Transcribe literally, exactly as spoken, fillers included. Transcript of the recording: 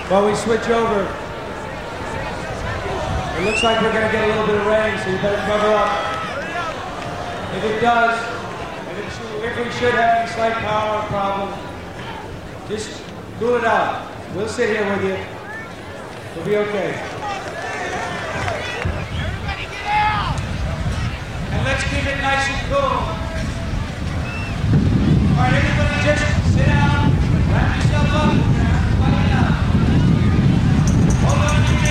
While we switch over, it looks like we're going to get a little bit of rain, so you better cover up. If it does, if, it should, if we should have any slight power problem, just cool it out. We'll sit here with you. We'll be okay. Everybody get out! And let's keep it nice and cool. All right, everybody just sit down, wrap yourself up, everybody out. Hold on to your